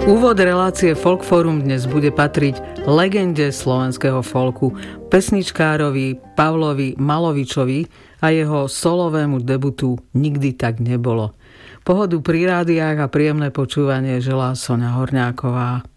Úvod relácie Folkforum dnes bude patriť legende slovenského folku, pesničkárovi Pavlovi Malovičovi a jeho solovému debutu Nikdy tak nebolo. Pohodu pri rádiách a príjemné počúvanie želá Soňa Horňáková.